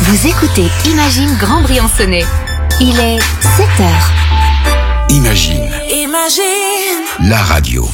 Vous écoutez Imagine Grand Briançonnais. Il est 7h. Imagine. La radio.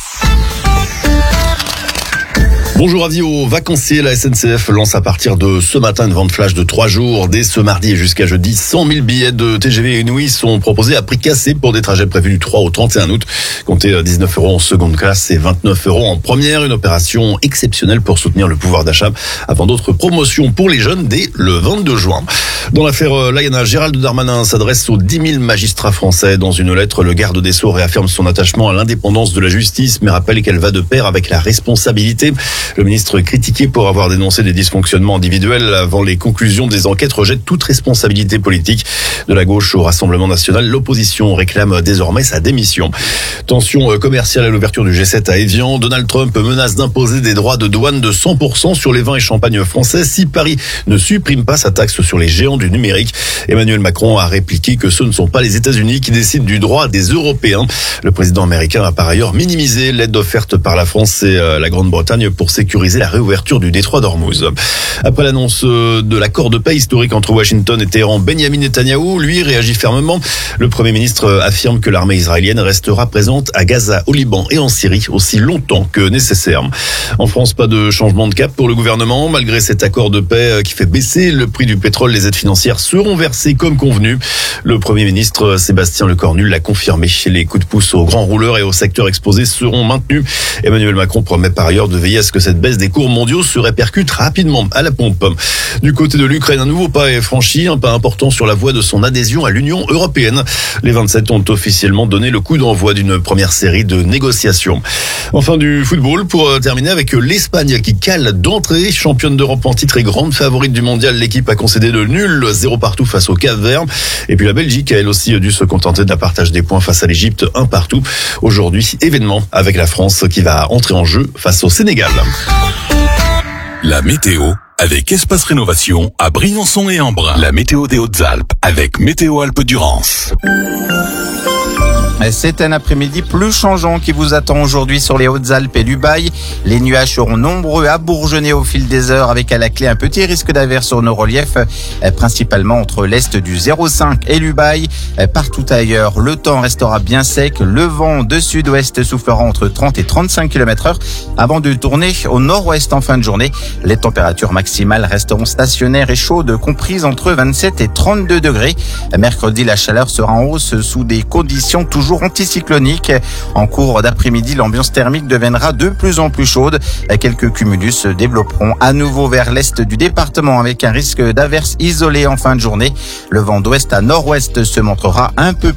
Bonjour, avis aux vacanciers, la SNCF lance à partir de ce matin une vente flash de 3 jours. Dès ce mardi et jusqu'à jeudi, 100 000 billets de TGV et Nuit sont proposés à prix cassé pour des trajets prévus du 3 au 31 août. Comptez 19 € en seconde classe et 29 € en première. Une opération exceptionnelle pour soutenir le pouvoir d'achat avant d'autres promotions pour les jeunes dès le 22 juin. Dans l'affaire Laiana, Gérald Darmanin s'adresse aux 10 000 magistrats français. Dans une lettre, le garde des Sceaux réaffirme son attachement à l'indépendance de la justice, mais rappelle qu'elle va de pair avec la responsabilité. Le ministre, critiqué pour avoir dénoncé des dysfonctionnements individuels avant les conclusions des enquêtes, rejette toute responsabilité politique. De la gauche au Rassemblement national, l'opposition réclame désormais sa démission. Tension commerciale à l'ouverture du G7 à Évian. Donald Trump menace d'imposer des droits de douane de 100% sur les vins et champagnes français si Paris ne supprime pas sa taxe sur les géants du numérique. Emmanuel Macron a répliqué que ce ne sont pas les États-Unis qui décident du droit des Européens. Le président américain a par ailleurs minimisé l'aide offerte par la France et la Grande-Bretagne pour sécuriser la réouverture du détroit d'Ormuz. Après l'annonce de l'accord de paix historique entre Washington et Téhéran, Benyamin Netanyahou, lui, réagit fermement. Le Premier ministre affirme que l'armée israélienne restera présente à Gaza, au Liban et en Syrie aussi longtemps que nécessaire. En France, pas de changement de cap pour le gouvernement. Malgré cet accord de paix qui fait baisser le prix du pétrole, les aides financières seront versées comme convenu. Le Premier ministre Sébastien Lecornu l'a confirmé. Les coups de pouce aux grands rouleurs et aux secteurs exposés seront maintenus. Emmanuel Macron promet par ailleurs de veiller à ce que cette baisse des cours mondiaux se répercute rapidement à la pompe. Du côté de l'Ukraine, un nouveau pas est franchi, un pas important sur la voie de son adhésion à l'Union européenne. Les 27 ont officiellement donné le coup d'envoi d'une première série de négociations. Enfin, du football pour terminer avec l'Espagne qui cale d'entrée. Championne d'Europe en titre et grande favorite du mondial, l'équipe a concédé le nul 0 partout face au Cap-Vert. Et puis la Belgique a elle aussi dû se contenter d'un partage des points face à l'Égypte 1 partout. Aujourd'hui, événement avec la France qui va entrer en jeu face au Sénégal. La météo avec Espace Rénovation à Briançon et Embrun. La météo des Hautes-Alpes avec Météo Alpes-Durance. C'est un après-midi plus changeant qui vous attend aujourd'hui sur les Hautes-Alpes et l'Ubaye. Les nuages seront nombreux à bourgeonner au fil des heures avec à la clé un petit risque d'averse sur nos reliefs, principalement entre l'est du 0,5 et l'Ubaye. Partout ailleurs, le temps restera bien sec. Le vent de sud-ouest soufflera entre 30 et 35 km/h avant de tourner au nord-ouest en fin de journée. Les températures maximales resteront stationnaires et chaudes, comprises entre 27 et 32 degrés. Mercredi, la chaleur sera en hausse sous des conditions toujours anticyclonique. En cours d'après-midi, l'ambiance thermique deviendra de plus en plus chaude. Quelques cumulus se développeront à nouveau vers l'est du département avec un risque d'averse isolée en fin de journée. Le vent d'ouest à nord-ouest se montrera un peu